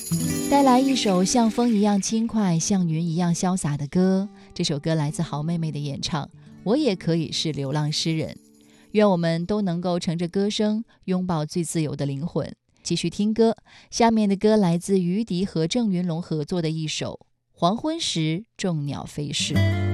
带来一首像风一样轻快，像云一样潇洒的歌。这首歌来自好妹妹的演唱，我也可以是流浪诗人。愿我们都能够乘着歌声拥抱最自由的灵魂。继续听歌，下面的歌来自于迪和郑云龙合作的一首《黄昏时众鸟飞逝》。